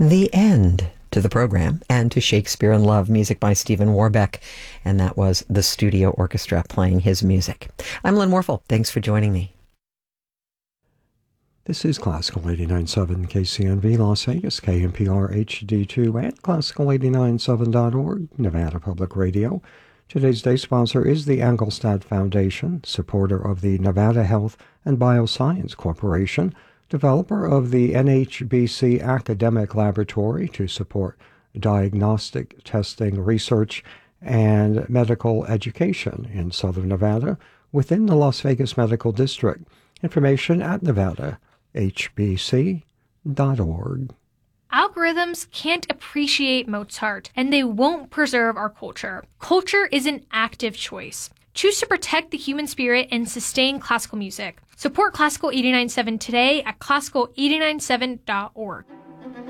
The end to the program and to Shakespeare in Love, music by Stephen Warbeck. And that was the studio orchestra playing his music. I'm Lynn Warfel. Thanks for joining me. This is Classical 89.7 KCNV Las Vegas, KNPR HD2 at classical897.org, Nevada Public Radio. Today's day sponsor is the Engelstad Foundation, supporter of the Nevada Health and Bioscience Corporation, developer of the NHBC Academic Laboratory to support diagnostic testing, research, and medical education in Southern Nevada within the Las Vegas Medical District. Information at NevadaHBC.org. Algorithms can't appreciate Mozart, and they won't preserve our culture. Culture is an active choice. Choose to protect the human spirit and sustain classical music. Support Classical 89.7 today at classical897.org.